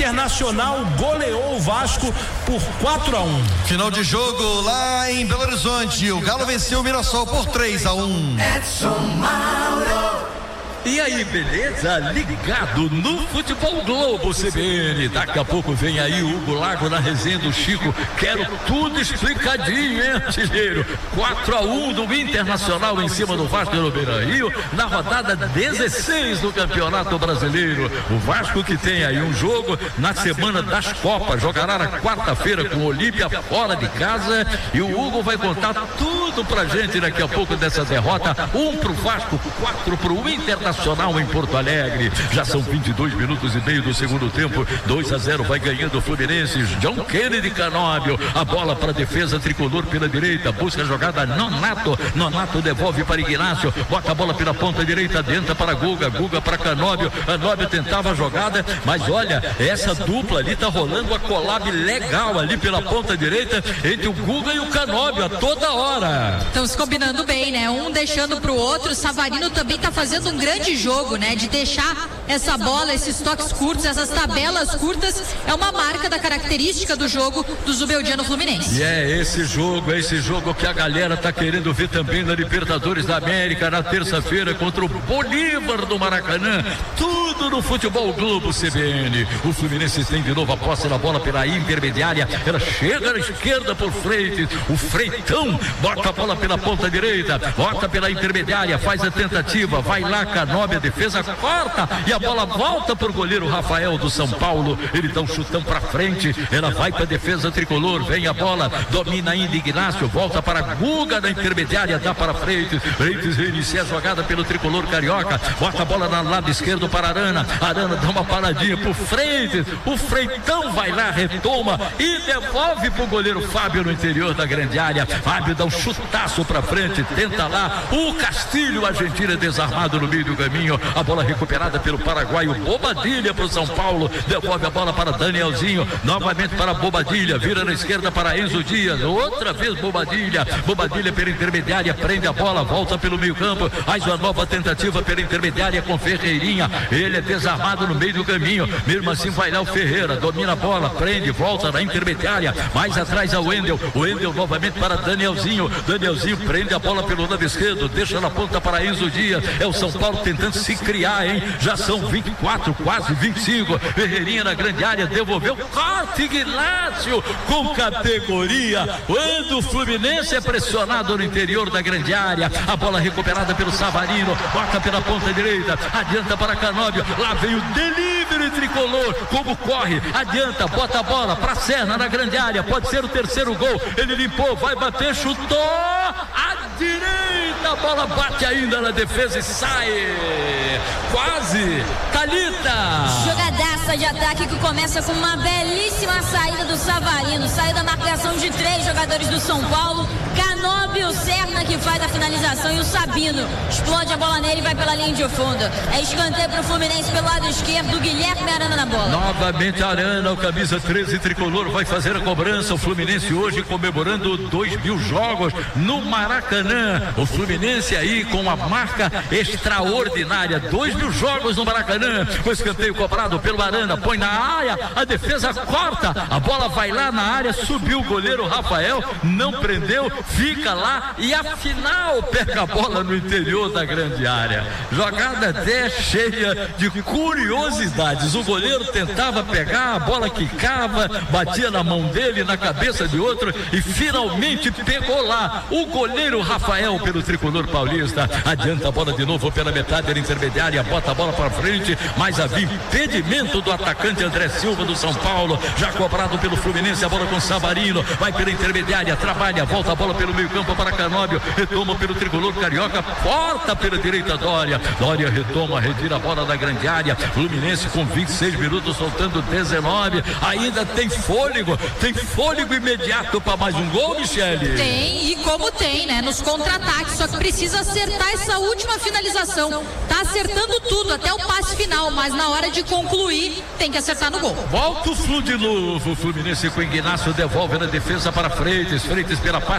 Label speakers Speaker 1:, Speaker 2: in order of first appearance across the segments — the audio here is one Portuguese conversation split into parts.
Speaker 1: Internacional goleou o Vasco por 4-1.
Speaker 2: Final de jogo lá em Belo Horizonte. O Galo venceu o Mirassol por 3-1.
Speaker 3: Edson Mauro.
Speaker 4: E aí, beleza? Ligado no Futebol Globo CBN. Daqui a pouco vem aí o Hugo Lago na resenha do Chico. Quero tudo explicadinho, hein, artilheiro? 4-1 do Internacional em cima do Vasco no Beira-Rio, na rodada 16 do Campeonato Brasileiro. O Vasco que tem aí um jogo na semana das Copas. Jogará na quarta-feira com o Olímpia fora de casa. E o Hugo vai contar tudo pra gente daqui a pouco dessa derrota. 1 pro Vasco, 4 pro Internacional em Porto Alegre. Já são 22 minutos e meio do segundo tempo. 2-0 vai ganhando o Fluminense. John Kennedy Canóbio. A bola para a defesa tricolor pela direita. Busca a jogada Nonato. Nonato devolve para Ignácio. Bota a bola pela ponta direita. Dentro para Guga. Guga para Canóbio. Canóbio tentava a jogada, mas olha, essa dupla ali tá rolando uma collab legal ali pela ponta direita entre o Guga e o Canóbio a toda hora.
Speaker 5: Estão se combinando bem, né? Um deixando pro outro. O Savarino também tá fazendo um grande jogo, né? De deixar essa bola, esses toques curtos, essas tabelas curtas, é uma marca da característica do jogo do Zubeldia no Fluminense.
Speaker 4: E é esse jogo que a galera tá querendo ver também na Libertadores da América na terça-feira contra o Bolívar do Maracanã. Tudo no Futebol Globo CBN. O Fluminense tem de novo a posse da bola pela intermediária. Ela chega na esquerda por Freitas. O Freitão bota a bola pela ponta direita, bota pela intermediária, faz a tentativa, vai lá Canóbio, a defesa corta e a bola volta pro goleiro Rafael do São Paulo. Ele dá um chutão pra frente, ela vai pra defesa tricolor, vem a bola, domina ainda Ignácio, volta para Guga na intermediária, dá para Freitas. Freitas reinicia a jogada pelo tricolor carioca, bota a bola no lado esquerdo para Arana. Arana dá uma paradinha pro Freitas, o Freitão vai lá, retoma e devolve pro goleiro Fábio no interior da grande área. Fábio dá um chutaço pra frente, tenta lá o Castilho, a Argentina desarmado no meio do caminho, a bola recuperada pelo paraguaio Bobadilha para o São Paulo, devolve a bola para Danielzinho, novamente para Bobadilha, vira na esquerda para Enzo Dias, outra vez Bobadilha pela intermediária, prende a bola, volta pelo meio campo, faz uma nova tentativa pela intermediária com Ferreirinha, ele é desarmado no meio do caminho, mesmo assim vai lá o Ferreira, domina a bola, prende, volta na intermediária, mais atrás a Wendel novamente para Danielzinho prende a bola pelo lado esquerdo, deixa na ponta para Enzo Dias, é o São Paulo tentando se criar, hein? Já são 24, quase 25. Ferreirinha na grande área, devolveu, corte Ignácio com categoria. Quando o Fluminense é pressionado no interior da grande área, a bola recuperada pelo Savarino, bota pela ponta direita, adianta para Canóbio, lá vem o delivery tricolor, como corre, adianta, bota a bola para Serna na grande área, pode ser o terceiro gol, ele limpou, vai bater, chutou, à direita, a bola bate ainda na defesa e sai. Quase, Thalita.
Speaker 6: Jogadaça de ataque que começa com uma belíssima saída do Savarino, sai da marcação de 3 jogadores do São Paulo, Canóbio, Serna que faz a finalização e o Sabino explode a bola nele e vai pela linha de fundo. É escanteio pro Fluminense pelo lado esquerdo, Guilherme Arana na bola.
Speaker 4: Novamente Arana, o camisa 13 tricolor vai fazer a cobrança. O Fluminense hoje comemorando 2.000 jogos no Maracanã. O Fluminense aí com a marca extraordinária, 2.000 jogos no Maracanã. O escanteio cobrado pelo Arana, põe na área, a defesa corta, a bola vai lá na área, subiu o goleiro Rafael, não prendeu, fica lá e afinal pega a bola no interior da grande área. Jogada até cheia de curiosidades. O goleiro tentava pegar, a bola quicava, batia na mão dele, na cabeça de outro e finalmente pegou lá o goleiro Rafael pelo tricolor paulista. Adianta a bola de novo pela metade da intermediária, bota a bola para frente, mas havia impedimento do atacante André Silva do São Paulo, já cobrado pelo Fluminense, a bola com Savarino, vai pela intermediária, trabalha, volta a bola pelo meio campo para Canóbio, retoma pelo tricolor carioca, porta pela direita Dória retoma, retira a bola da grande área. Fluminense com 26 minutos soltando 19, ainda tem fôlego imediato para mais um gol, Michele?
Speaker 5: Tem, e como tem, né? Nos contra-ataques, só que precisa acertar essa última finalização. Tá acertando tudo, até o passe final, mas na hora de concluir, tem que acertar no gol.
Speaker 4: Volta o Flu de novo, o Fluminense com Ignácio devolve na defesa para Freitas pela parte central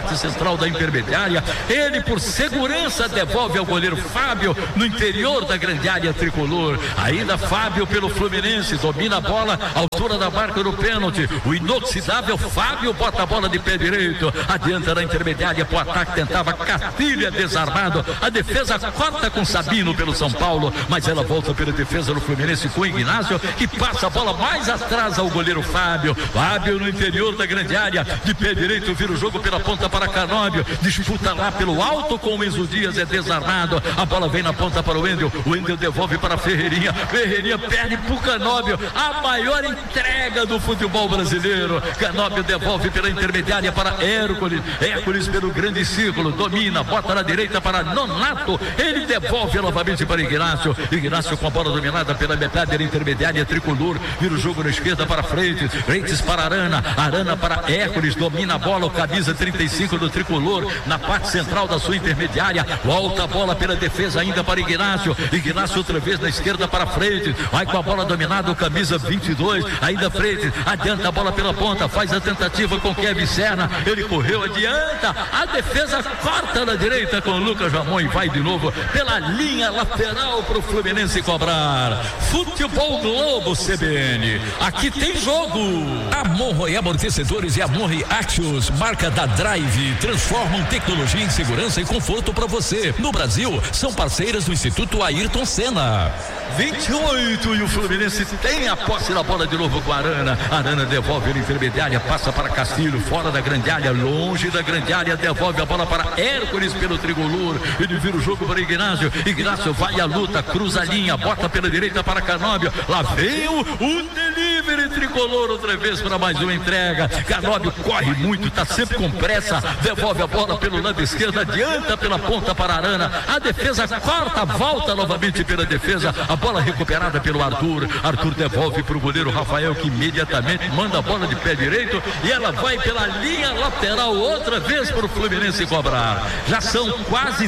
Speaker 4: central da intermediária. Ele, por segurança, devolve ao goleiro Fábio no interior da grande área tricolor. Ainda Fábio pelo Fluminense, domina a bola, altura da marca do pênalti. O inoxidável Fábio bota a bola de pé direito, adianta na intermediária pro ataque, tentava Castilha, desarmado. A defesa corta com Sabino pelo São Paulo, mas ela volta pela defesa do Fluminense com Ignacio, que passa a bola mais atrás ao goleiro Fábio. Fábio no interior da grande área, de pé direito, vira o jogo pela ponta para Canóbio, disputa lá pelo alto com o Enzo Dias, é desarmado. A bola vem na ponta para o Wendel devolve para Ferreirinha perde pro Canóbio, a maior entrega do futebol brasileiro. Canóbio devolve pela intermediária para Hércules pelo grande círculo, domina, bota na direita para Nonato, ele devolve novamente para Ignacio com a bola dominada pela metade da intermediária tricolor, vira o jogo na esquerda para Freitas para Arana para Hércules, domina a bola, o camisa 35 do tricolor na parte central da sua intermediária, volta a bola pela defesa ainda para Ignacio outra vez na esquerda para Freitas, vai com a bola dominada, o camisa 22, ainda Freitas, adianta a bola pela ponta, faz a tentativa com Kevin Serna, ele correu, adianta, a defesa corta na direita com o Lucas Ramon e vai de novo pela linha lateral para o Fluminense cobrar. Futebol Globo CBN, aqui tem jogo.
Speaker 7: Monroe Amortecedores e Monroe Axios, marca da Drive, transformam tecnologia em segurança e conforto para você. No Brasil, são parceiras do Instituto Ayrton Senna.
Speaker 4: 28 e o Fluminense tem a posse da bola de novo com a Arana devolve na intermediária, passa para Castilho, fora da grande área, longe da grande área, devolve a bola para Hércules pelo tricolor, ele vira o jogo para Ignacio vai à luta, cruza a linha, bota pela direita para Canóbio, lá veio o delivery tricolor outra vez para mais uma entrega. Canóbio corre muito, tá sempre com pressa, devolve a bola pelo lado esquerdo, adianta pela ponta para Arana, a defesa corta, volta novamente pela defesa, a bola recuperada pelo Arthur devolve para o goleiro Rafael, que imediatamente manda a bola de pé direito e ela vai pela linha lateral outra vez para o Fluminense cobrar. Já são quase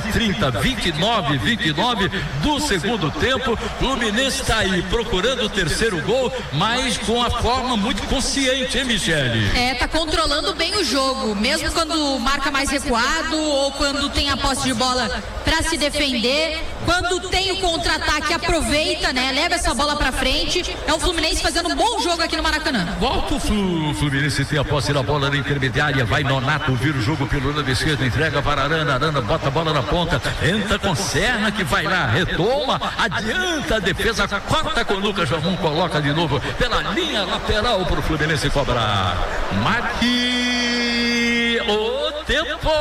Speaker 4: 29 do segundo tempo. Fluminense está aí procurando o terceiro gol, mas com a forma muito consciente, hein, Michele?
Speaker 5: Tá controlando bem o jogo, mesmo quando marca mais recuado ou quando tem a posse de bola para se defender, quando tem o contra-ataque aproveita, né? Leva essa bola pra frente. É o Fluminense fazendo um bom jogo aqui no Maracanã.
Speaker 4: Volta o Fluminense tem a posse da bola na intermediária, vai Nonato, vira o jogo pelo lado esquerdo, entrega para Arana bota a bola na ponta, entra com Serna que vai lá, retoma, adianta a defesa, corta com o Lucas Ramon, coloca de novo pela linha lateral para o Fluminense cobrar. Marque o tempo.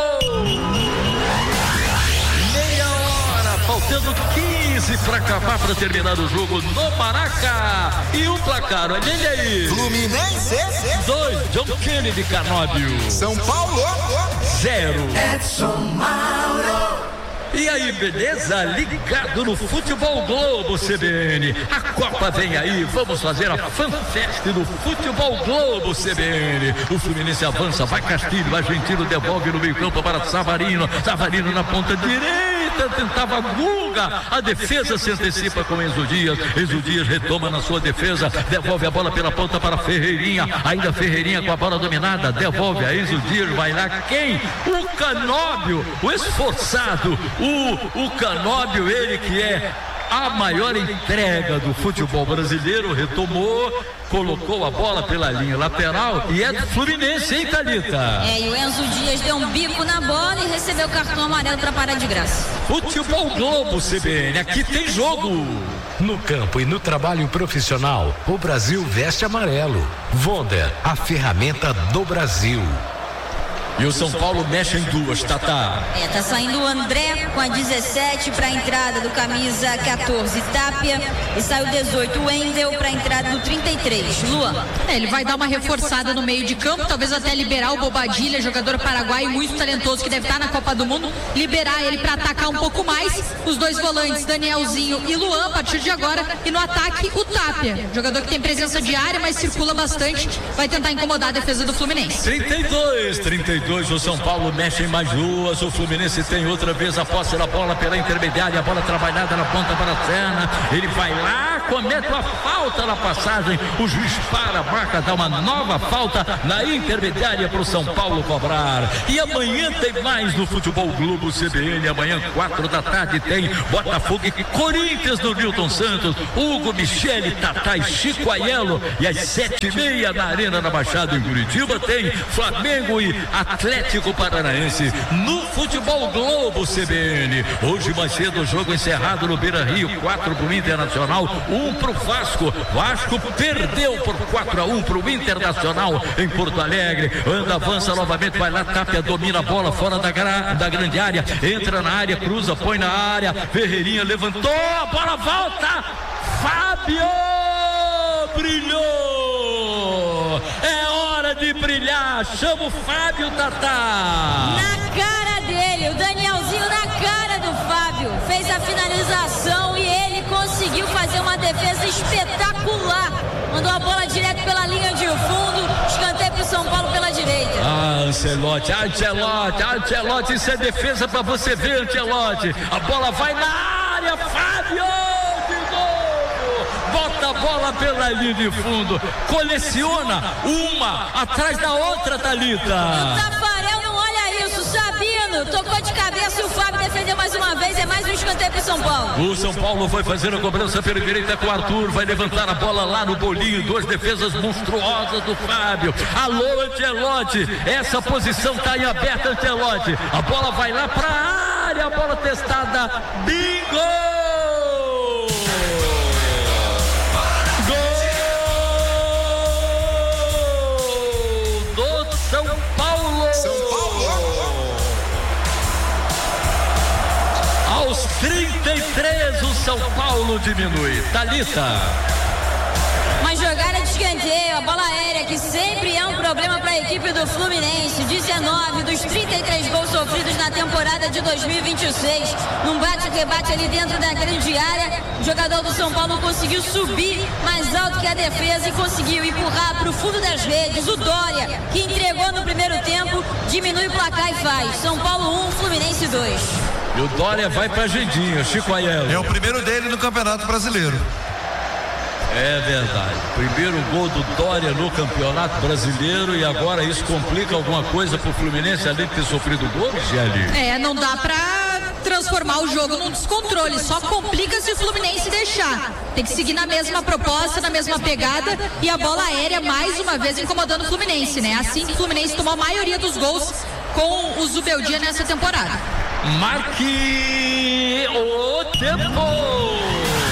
Speaker 4: Faltando 15 para acabar, para terminar o jogo no Maraca. E o placar, olha ele aí.
Speaker 2: Fluminense
Speaker 4: 2, John Kennedy Canóbio.
Speaker 2: São Paulo
Speaker 4: 0.
Speaker 3: Edson Mauro.
Speaker 4: E aí, beleza? Ligado no Futebol Globo CBN. A Copa vem aí, vamos fazer a FanFest do Futebol Globo CBN. O Fluminense avança, vai Castilho, Argentino devolve no meio campo para Savarino na ponta direita, tentava Guga, a defesa se antecipa com Enzo Dias retoma na sua defesa, devolve a bola pela ponta para Ferreirinha, ainda Ferreirinha com a bola dominada, devolve a Enzo Dias, vai lá quem? O Canóbio, o esforçado, o Canóbio, ele que é a maior entrega do futebol brasileiro, retomou, colocou a bola pela linha lateral e é do Fluminense, hein, Thalita?
Speaker 6: E o Enzo Dias deu um bico na bola e recebeu o cartão amarelo para parar de graça.
Speaker 4: Futebol Globo CBN, aqui tem jogo.
Speaker 7: No campo e no trabalho profissional, o Brasil veste amarelo. Wonder, a ferramenta do Brasil.
Speaker 4: E o São Paulo mexe em duas, Tatá.
Speaker 6: Tá saindo o André com a 17 para a entrada do camisa 14, Tapia, e sai o 18, o Wendel, para a entrada do 33, Luan.
Speaker 5: Ele vai dar uma reforçada no meio de campo, talvez até liberar o Bobadilha, jogador paraguaio muito talentoso que deve estar na Copa do Mundo, liberar ele para atacar um pouco mais. Os dois volantes, Danielzinho e Luan, a partir de agora, e no ataque o Tapia, jogador que tem presença diária, mas circula bastante, vai tentar incomodar a defesa do Fluminense.
Speaker 4: 32, o São Paulo mexe em mais duas, o Fluminense tem outra vez a posse da bola pela intermediária, a bola trabalhada na ponta para a Serna, ele vai lá, comete uma falta na passagem, o juiz para a marca, dá uma nova falta na intermediária para o São Paulo cobrar. E amanhã tem mais no Futebol Globo CBN. Amanhã 4 da tarde tem Botafogo e Corinthians no Newton Santos, Hugo, Michele, Tatá e Chico Aiello. E às 7h30 na Arena da Baixada em Curitiba tem Flamengo e Atlético Paranaense no Futebol Globo CBN. Hoje mais cedo o jogo encerrado no Beira-Rio, 4 pro Internacional, 1 pro Vasco. Vasco perdeu por 4-1 pro Internacional em Porto Alegre. Avança novamente, vai lá, Tapia domina a bola fora da grande área, entra na área, cruza, põe na área, Ferreirinha levantou, a bola volta, Fábio brilhou, é hora de brilhar, chama o Fábio, Tatá.
Speaker 6: Na cara dele, o Danielzinho na cara do Fábio, fez a finalização e ele conseguiu fazer uma defesa espetacular, mandou a bola direto pela linha de fundo, escanteio pro São Paulo pela direita.
Speaker 4: Ancelotti, isso é defesa pra você ver, Ancelotti, a bola vai na área, Fábio de novo, bota a bola pela linha de fundo, coleciona uma atrás da outra, Thalita.
Speaker 6: O Tafarel não olha isso, Sabino tocou de cabeça e o Fábio defendeu mais uma vez, é mais um escanteio pro São Paulo.
Speaker 4: O São Paulo vai fazer a cobrança pela direita com o Arthur, vai levantar a bola lá no bolinho, 2 defesas monstruosas do Fábio. Alô, Ancelotti, essa posição tá em aberta, Ancelotti, a bola vai lá pra área, a bola testada, bingo! Gol do São Paulo! Aos 33 o São Paulo diminui. Thalita.
Speaker 6: Uma jogada de escanteio, a bola aérea que sempre é um problema para a equipe do Fluminense. 19 dos 33 gols sofridos na temporada de 2026. Num bate-rebate ali dentro da grande área, o jogador do São Paulo conseguiu subir mais alto que a defesa e conseguiu empurrar para o fundo das redes. O Dória, que entregou no primeiro tempo, diminui o placar e faz São Paulo 1, Fluminense 2.
Speaker 4: E o Dória vai pra Gendinha, Chico Aiello.
Speaker 2: É o primeiro dele no Campeonato Brasileiro.
Speaker 4: É verdade, primeiro gol do Dória no Campeonato Brasileiro, e agora isso complica alguma coisa pro Fluminense, além de ter sofrido gol, Michele?
Speaker 5: Não dá pra transformar o jogo num descontrole, só complica se o Fluminense deixar. Tem que seguir na mesma proposta, na mesma pegada, e a bola aérea mais uma vez incomodando o Fluminense, né? Assim que o Fluminense tomou a maioria dos gols com o Zubeldia nessa temporada.
Speaker 4: Marque o tempo!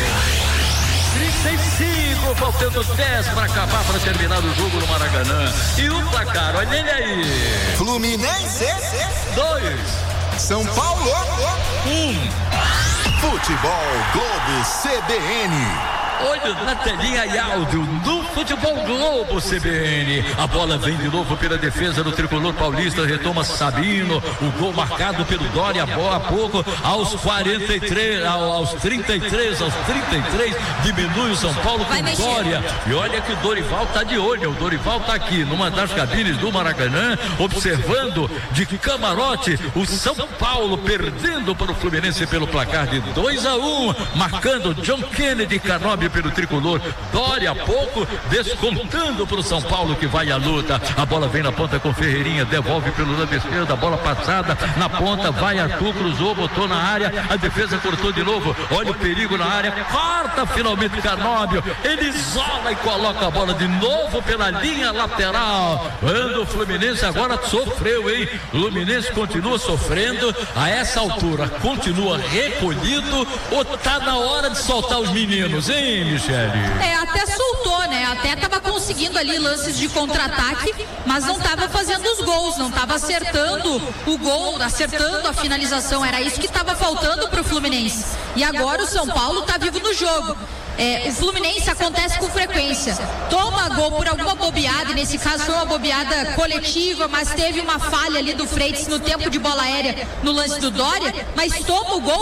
Speaker 4: 35, faltando 10 para acabar, para terminar o jogo no Maracanã. E o placar, olha ele aí.
Speaker 8: Fluminense
Speaker 4: 2,
Speaker 8: São Paulo
Speaker 4: 1.
Speaker 8: Futebol Globo CBN.
Speaker 4: Olho na telinha e áudio do Futebol Globo CBN. A bola vem de novo pela defesa do tricolor paulista, retoma Sabino, o gol marcado pelo Dória há pouco, aos 33, aos 33, diminui o São Paulo com Dória. E olha que o Dorival tá de olho, o Dorival tá aqui numa das cabines do Maracanã, observando de camarote o São Paulo perdendo para o Fluminense pelo placar de 2-1, marcando John Kennedy, Canóbio pelo tricolor, Dória há pouco descontando para o São Paulo, que vai à luta. A bola vem na ponta com Ferreirinha, devolve pelo lado esquerdo, a bola passada na ponta, vai Arthur, cruzou, botou na área, a defesa cortou de novo, olha o perigo na área, corta finalmente Canóbio, ele isola e coloca a bola de novo pela linha lateral. O Fluminense agora sofreu, hein? O Fluminense continua sofrendo a essa altura, continua recolhido, ou tá na hora de soltar os meninos, hein, Michele?
Speaker 5: Até soltou, né? Até tava conseguindo ali lances de contra-ataque, mas não tava fazendo os gols, não tava acertando o gol, acertando a finalização. Era isso que tava faltando pro Fluminense. E agora o São Paulo tá vivo no jogo. O Fluminense acontece com frequência, toma gol por alguma bobeada, e nesse caso foi uma bobeada coletiva, mas teve uma falha ali do Freitas no tempo de bola aérea no lance do Dória, mas toma o gol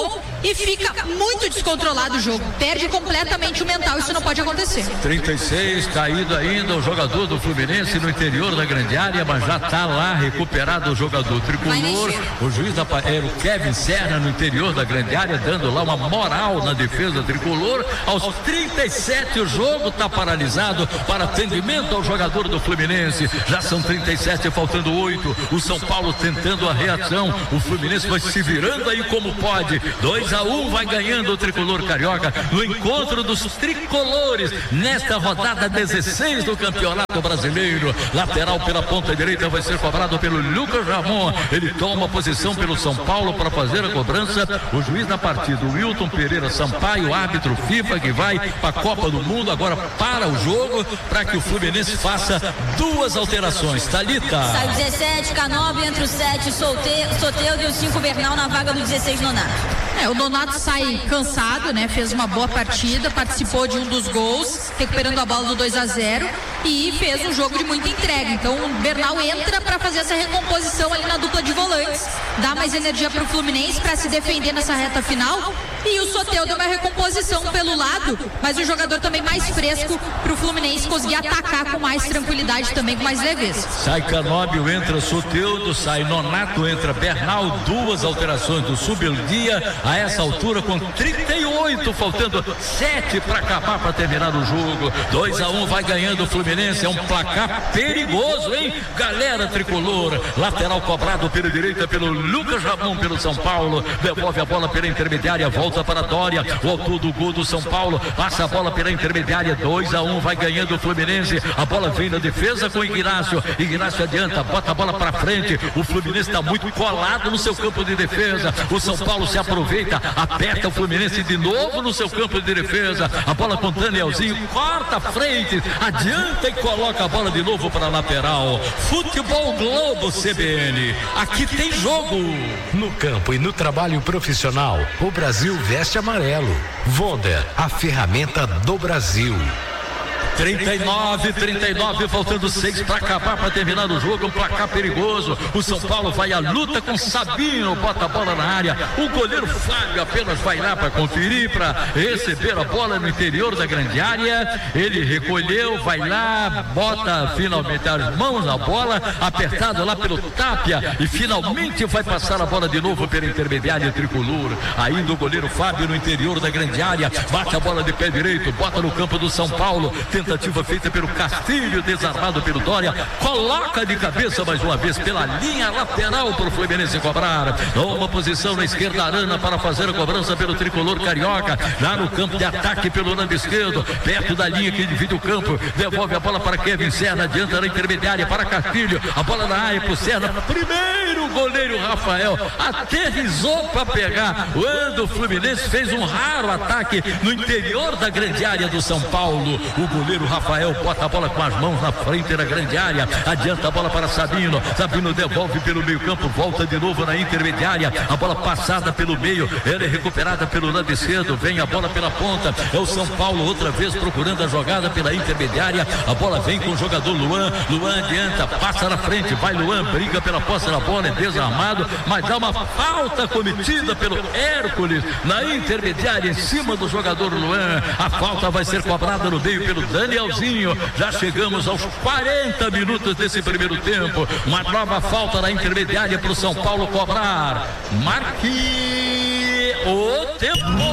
Speaker 5: e fica muito descontrolado o jogo. Perde completamente o mental, isso não pode acontecer.
Speaker 4: 36, caído ainda o jogador do Fluminense no interior da grande área, mas já está lá recuperado o jogador tricolor. O juiz era o Kevin Serra no interior da grande área, dando lá uma moral na defesa tricolor. Aos 37 o jogo está paralisado para atendimento ao jogador do Fluminense. Já são 37, faltando 8. O São Paulo tentando a reação. O Fluminense vai se virando aí como pode. 2-1, vai ganhando o tricolor carioca no encontro dos tricolores nesta rodada 16 do Campeonato Brasileiro. Lateral pela ponta direita vai ser cobrado pelo Lucas Ramon. Ele toma posição pelo São Paulo para fazer a cobrança. O juiz da partida, o Wilton Pereira Sampaio, árbitro FIFA, que vai para a Copa do Mundo, agora para o jogo para que o Fluminense faça 2 alterações. Thalita.
Speaker 6: Sai o 17, Canóbio, entra o 7, Soteldo e o 5, Bernal na vaga do 16, Nonato.
Speaker 5: O Nonato sai cansado, né? Fez uma boa partida, participou de um dos gols, recuperando a bola do 2-0 e fez um jogo de muita entrega. Então o Bernal entra para fazer essa recomposição ali na dupla de volantes, dá mais energia para o Fluminense para se defender nessa reta final. E o Soteldo é uma recomposição pelo lado, mas um jogador também mais fresco para o Fluminense conseguir atacar com mais tranquilidade, também com mais leveza.
Speaker 4: Sai Canóbio, entra Soteldo, sai Nonato, entra Bernal. 2 alterações do Subeldia a essa altura, com 38, faltando 7 para acabar, para terminar o jogo. 2-1, vai ganhando o Fluminense. É um placar perigoso, hein, galera tricolor. Lateral cobrado pela direita pelo Lucas Ramon, pelo São Paulo. Devolve a bola pela intermediária, volta para Dória. O autor do gol do São Paulo passa a bola pela intermediária. 2-1, vai ganhando o Fluminense. A bola vem na defesa com Ignacio. Ignacio adianta, bota a bola para frente. O Fluminense está muito colado no seu campo de defesa. O São Paulo se aproveita, aperta o Fluminense de novo no seu campo de defesa. A bola com Danielzinho, corta a frente, adianta e coloca a bola de novo para a lateral. Futebol Globo CBN. Aqui tem jogo.
Speaker 9: No campo e no trabalho profissional, o Brasil veste amarelo. Wonder, a ferramenta do Brasil.
Speaker 4: 39, faltando 6 para acabar, para terminar o jogo. Um placar perigoso. O São Paulo vai à luta com Sabino, bota a bola na área. O goleiro Fábio apenas vai lá para conferir, para receber a bola no interior da grande área. Ele recolheu, vai lá, bota finalmente as mãos na bola, apertado lá pelo Tapia, e finalmente vai passar a bola de novo pela intermediária tricolor. Ainda o goleiro Fábio no interior da grande área, bate a bola de pé direito, bota no campo do São Paulo. Tentativa feita pelo Castilho, desarmado pelo Dória, coloca de cabeça mais uma vez pela linha lateral para o Fluminense cobrar. Toma posição na esquerda Arana para fazer a cobrança pelo tricolor carioca, lá no campo de ataque pelo lado esquerdo, perto da linha que divide o campo. Devolve a bola para Kevin Serra, adianta na intermediária para Castilho, a bola na área para o Serra. Primeiro o goleiro Rafael aterrizou para pegar, quando o Fluminense fez um raro ataque no interior da grande área do São Paulo. O goleiro Rafael bota a bola com as mãos na frente da grande área, adianta a bola para Sabino. Sabino devolve pelo meio campo, volta de novo na intermediária, a bola passada pelo meio, ela é recuperada pelo lado esquerdo, vem a bola pela ponta, é o São Paulo outra vez procurando a jogada pela intermediária. A bola vem com o jogador Luan adianta, passa na frente, vai Luan, briga pela posse da bola, é desarmado, mas há uma falta cometida pelo Hércules na intermediária em cima do jogador Luan. A falta vai ser cobrada no meio pelo Danielzinho. Já chegamos aos 40 minutos desse primeiro tempo. Uma nova falta na intermediária para o São Paulo cobrar. Marque o tempo.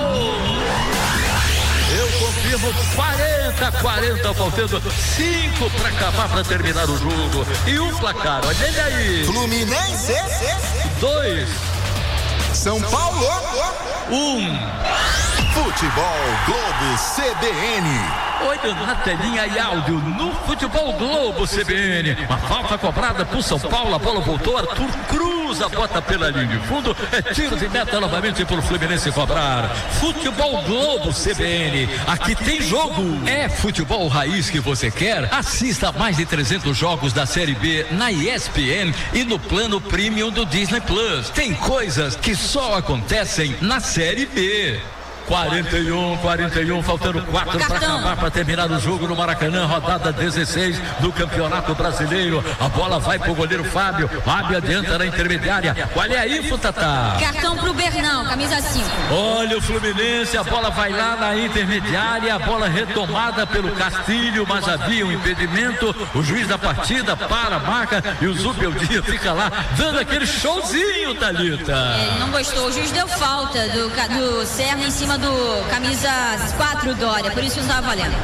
Speaker 4: Eu confirmo 40, faltando 5 para acabar, para terminar o jogo. E o placar, olha ele aí.
Speaker 8: Fluminense
Speaker 4: 2,
Speaker 8: São Paulo
Speaker 4: 1.
Speaker 8: Futebol Globo CBN.
Speaker 4: Olha na telinha e áudio no Futebol Globo CBN. Uma falta cobrada por São Paulo. A bola voltou. Arthur cruza, bota pela linha de fundo. É tiro de meta novamente por Fluminense cobrar. Futebol Globo CBN. Aqui tem jogo. É futebol raiz que você quer? Assista a mais de 300 jogos da Série B na ESPN e no plano premium do Disney Plus. Tem coisas que só acontecem na Série B. 41, faltando 4 para acabar, para terminar o jogo no Maracanã, rodada 16 do Campeonato Brasileiro. A bola vai pro goleiro Fábio adianta na intermediária. Qual é aí, Futatá?
Speaker 6: Cartão pro Bernal, camisa 5.
Speaker 4: Olha o Fluminense, a bola vai lá na intermediária, a bola retomada pelo Castilho, mas havia um impedimento. O juiz da partida para a marca e o Zubeldia fica lá dando aquele showzinho, Thalita.
Speaker 6: Ele não gostou, o juiz deu falta do Serna em cima do camisa 4 Dória, por isso estava valendo.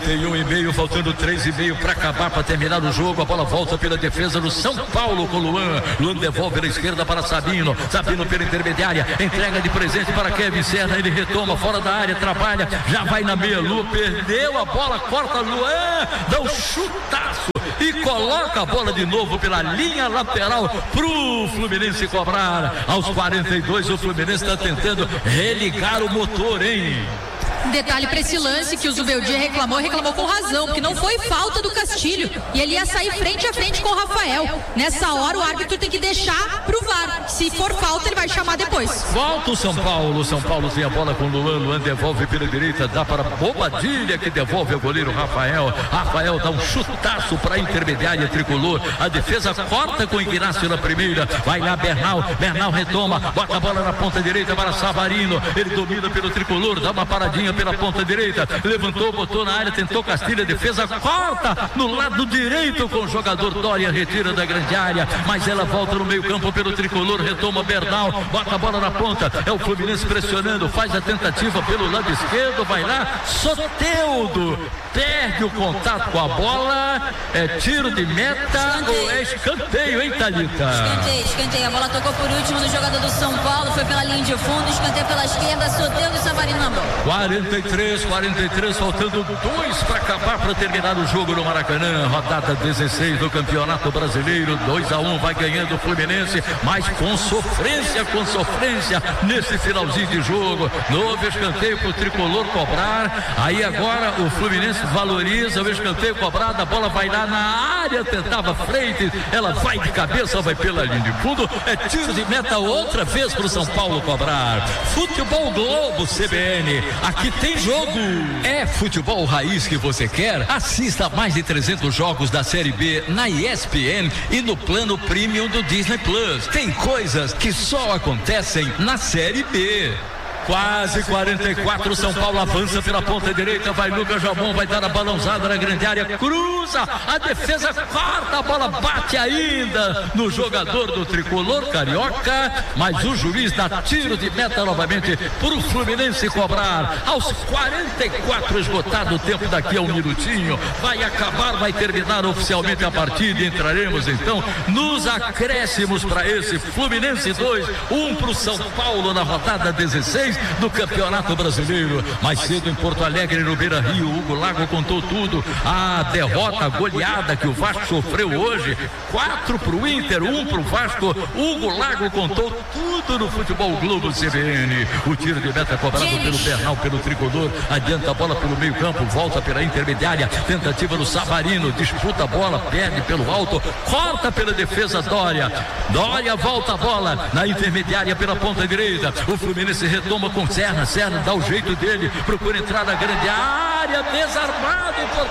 Speaker 4: 41,5, faltando 3,5 para acabar, para terminar o jogo. A bola volta pela defesa do São Paulo com Luan devolve na esquerda para Sabino pela intermediária, entrega de presente para Kevin Serna, ele retoma fora da área, trabalha, já vai na meia lua, perdeu a bola, corta Luan, dá um chutaço e coloca a bola de novo pela linha lateral pro Fluminense cobrar. Aos 42 o Fluminense está tentando religar o motor, hein?
Speaker 5: Detalhe para esse lance que o Zubeldia reclamou com razão, porque não foi falta do Castilho e ele ia sair frente a frente com o Rafael. Nessa hora o árbitro tem que deixar pro VAR. Se for falta ele vai chamar depois.
Speaker 4: Volta o São Paulo tem a bola com Luan devolve pela direita, dá para Bobadilha que devolve ao goleiro Rafael dá um chutaço para a intermediária tricolor, a defesa corta com o Ignacio na primeira, vai lá Bernal retoma, bota a bola na ponta direita para Savarino, ele domina pelo tricolor, dá uma paradinha pela ponta direita, levantou, botou na área, tentou Castilho, a defesa corta no lado direito com o jogador Dória, retira da grande área, mas ela volta no meio campo pelo tricolor, retoma Bernal, bota a bola na ponta, é o Fluminense pressionando, faz a tentativa pelo lado esquerdo, vai lá, Soteldo perde o contato com a bola, é tiro de meta ou é escanteio, hein, Thalita?
Speaker 6: Escanteio, a bola tocou por último no jogador do São Paulo, foi pela linha de fundo, escanteio pela esquerda, Soteldo e Savarino na bola.
Speaker 4: 43, faltando 2 para acabar, para terminar o jogo no Maracanã, rodada 16 do Campeonato Brasileiro, 2-1, vai ganhando o Fluminense, mas com sofrência nesse finalzinho de jogo, novo escanteio pro tricolor cobrar, aí agora o Fluminense valoriza o escanteio cobrado, a bola vai lá na área, tentava frente, ela vai de cabeça, vai pela linha de fundo, é tiro de meta outra vez pro São Paulo cobrar. Futebol Globo CBN, aqui tem jogo. É futebol raiz que você quer? Assista a mais de 300 jogos da Série B na ESPN e no plano premium do Disney Plus. Tem coisas que só acontecem na Série B. Quase 44, São Paulo avança pela ponta direita, vai Lucas Jamon, vai dar a balãozada na grande área, cruza, a defesa corta, a bola bate ainda no jogador do tricolor carioca, mas o juiz dá tiro de meta novamente para o Fluminense cobrar. Aos 44, esgotado o tempo, daqui a um minutinho, vai acabar, vai terminar oficialmente a partida, entraremos então nos acréscimos para esse Fluminense 2, 1 para o São Paulo na rodada 16 do Campeonato Brasileiro. Mais cedo em Porto Alegre, no Beira-Rio, Hugo Lago contou tudo, a derrota, a goleada que o Vasco sofreu hoje, 4 pro Inter, 1 pro Vasco. Hugo Lago contou tudo no Futebol Globo CBN. O tiro de meta cobrado pelo Bernal, pelo tricolor, adianta a bola pelo meio campo, volta pela intermediária, tentativa do Savarino, disputa a bola, perde pelo alto, corta pela defesa Dória volta a bola na intermediária pela ponta direita, o Fluminense retoma com Serna dá o jeito dele, procura entrar na grande área, desarmado por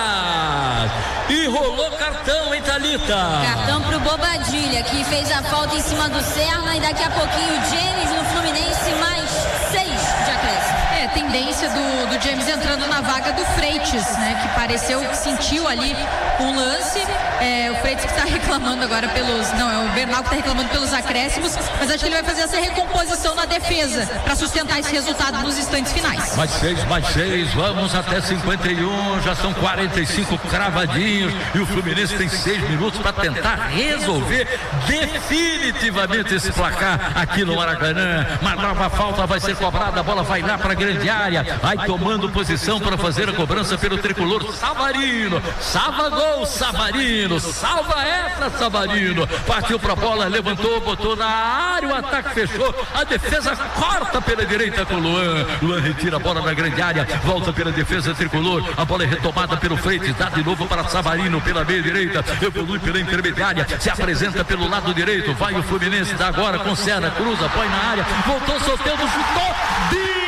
Speaker 4: trás e rolou cartão, hein, Thalita?
Speaker 6: Cartão pro Bobadilha, que fez a falta em cima do Serna, e daqui a pouquinho o James no Fluminense, mais 6 de acréscimo.
Speaker 5: Tendência do James entrando na vaga do Freitas, né? Que pareceu que sentiu ali um lance. O Freitas que está reclamando agora é o Bernal que está reclamando pelos acréscimos, mas acho que ele vai fazer essa recomposição na defesa para sustentar esse resultado nos instantes finais.
Speaker 4: Mais 6, vamos até 51, já são 45 cravadinhos e o Fluminense tem 6 minutos para tentar resolver definitivamente esse placar aqui no Maracanã. Uma nova falta vai ser cobrada, a bola vai lá para a grande área, vai tomando posição para fazer a cobrança pelo tricolor. Savarino, salva gol, Savarino, salva Savarino, partiu para a bola, levantou, botou na área, o ataque fechou, a defesa corta pela direita com Luan retira a bola na grande área, volta pela defesa tricolor, a bola é retomada pelo Freitas, dá de novo para Savarino pela meia direita, evolui pela intermediária, se apresenta pelo lado direito, vai o Fluminense, dá agora com Serna, cruza, põe na área, voltou, Soteldo, chutou,